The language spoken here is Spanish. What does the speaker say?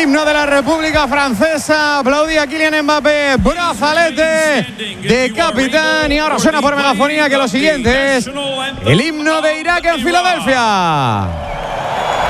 himno de la República Francesa. Aplaudía a Kylian Mbappé, brazalete de capitán. Y ahora suena por megafonía que lo siguiente es el himno de Irak en Filadelfia.